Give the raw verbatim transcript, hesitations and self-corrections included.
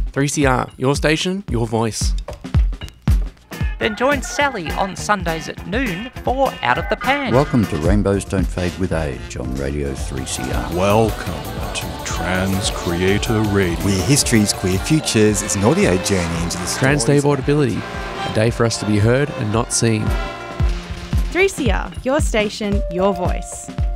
three C R, your station, your voice. Then join Sally on Sundays at noon for Out of the Pan. Welcome to Rainbows Don't Fade with Age on Radio three C R. Welcome to Trans Creator Radio, where history's queer futures is an audio journey into the stories. Trans Day of Audibility, a day for us to be heard and not seen. three C R, your station, your voice.